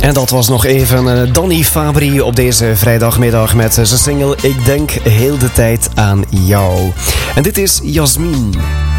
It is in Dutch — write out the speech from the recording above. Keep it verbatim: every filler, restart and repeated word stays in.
En dat was nog even uh, Donny Fabri op deze vrijdagmiddag met uh, zijn single Ik denk heel de tijd aan jou. En dit is Jasmin.